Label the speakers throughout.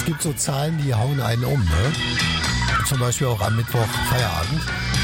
Speaker 1: Es gibt so Zahlen, die hauen einen um, ne? Zum Beispiel auch am Mittwoch Feierabend.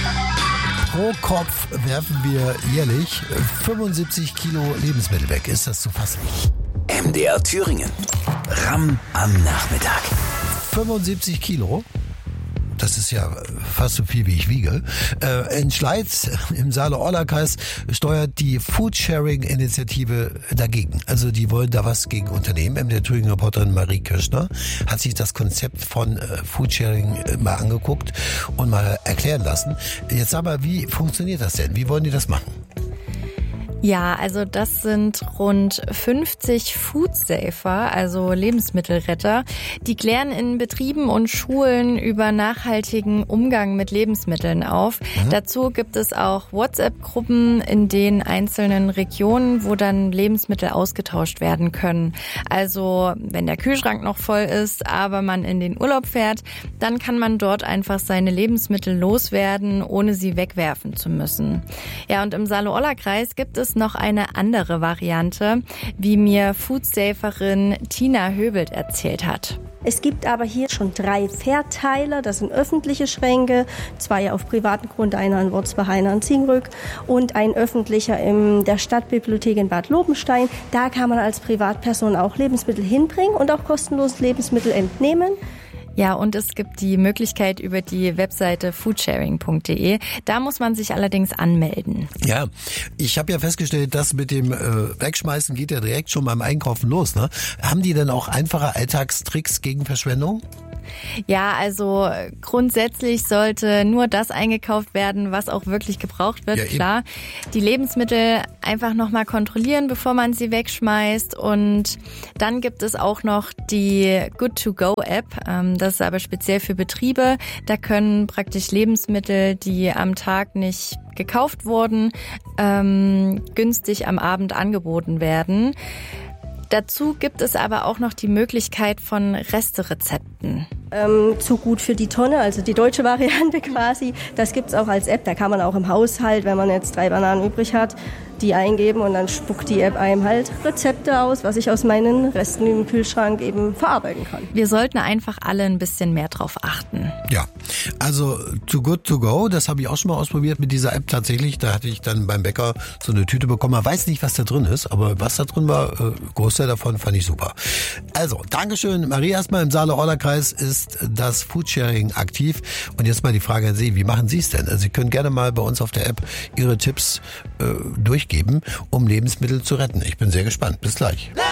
Speaker 1: Pro Kopf werfen wir jährlich 75 Kilo Lebensmittel weg. Ist das zu fassen?
Speaker 2: MDR Thüringen. Ramm am Nachmittag.
Speaker 1: 75 Kilo? Das ist ja fast so viel, wie ich wiege. In Schleiz im Saale-Orla-Kreis steuert die Foodsharing-Initiative dagegen. Also die wollen da was gegen unternehmen. MDR Thüringen-Reporterin Marie Kirschner hat sich das Konzept von Foodsharing mal angeguckt und mal erklären lassen. Jetzt aber, wie funktioniert das denn? Wie wollen die das machen?
Speaker 3: Ja, also das sind rund 50 Foodsafer, also Lebensmittelretter. Die klären in Betrieben und Schulen über nachhaltigen Umgang mit Lebensmitteln auf. Dazu gibt es auch WhatsApp-Gruppen in den einzelnen Regionen, wo dann Lebensmittel ausgetauscht werden können. Also wenn der Kühlschrank noch voll ist, aber man in den Urlaub fährt, dann kann man dort einfach seine Lebensmittel loswerden, ohne sie wegwerfen zu müssen. Ja, und im Saale-Orla-Kreis gibt es noch eine andere Variante, wie mir Foodsaferin Tina Höbelt erzählt hat.
Speaker 4: Es gibt aber hier schon 3 Verteiler, das sind öffentliche Schränke, 2 auf privaten Grund, einer in Wurzbach, einer in Zingrück und ein öffentlicher in der Stadtbibliothek in Bad Lobenstein. Da kann man als Privatperson auch Lebensmittel hinbringen und auch kostenlos Lebensmittel entnehmen.
Speaker 3: Ja, und es gibt die Möglichkeit über die Webseite foodsharing.de. Da muss man sich allerdings anmelden.
Speaker 1: Ja, ich habe ja festgestellt, das mit dem Wegschmeißen geht ja direkt schon beim Einkaufen los, ne? Haben die denn auch einfache Alltagstricks gegen Verschwendung?
Speaker 3: Ja, also grundsätzlich sollte nur das eingekauft werden, was auch wirklich gebraucht wird, ja, klar. Die Lebensmittel einfach nochmal kontrollieren, bevor man sie wegschmeißt. Und dann gibt es auch noch die Good-to-Go-App. Das ist aber speziell für Betriebe. Da können praktisch Lebensmittel, die am Tag nicht gekauft wurden, günstig am Abend angeboten werden. Dazu gibt es aber auch noch die Möglichkeit von Resterezepten.
Speaker 4: Zu gut für die Tonne, also die deutsche Variante quasi. Das gibt's auch als App, da kann man auch im Haushalt, wenn man jetzt 3 Bananen übrig hat, die eingeben und dann spuckt die App einem halt Rezepte aus, was ich aus meinen Resten im Kühlschrank eben verarbeiten kann.
Speaker 3: Wir sollten einfach alle ein bisschen mehr drauf achten.
Speaker 1: Ja, also Too Good To Go, das habe ich auch schon mal ausprobiert mit dieser App tatsächlich. Da hatte ich dann beim Bäcker so eine Tüte bekommen. Man weiß nicht, was da drin ist, aber was da drin war, Großteil davon fand ich super. Also, Dankeschön. Marie, erstmal im Saale-Orla-Kreis ist das Foodsharing aktiv. Und jetzt mal die Frage an Sie, wie machen Sie es denn? Also Sie können gerne mal bei uns auf der App Ihre Tipps durchgeben, um Lebensmittel zu retten. Ich bin sehr gespannt. Bis gleich.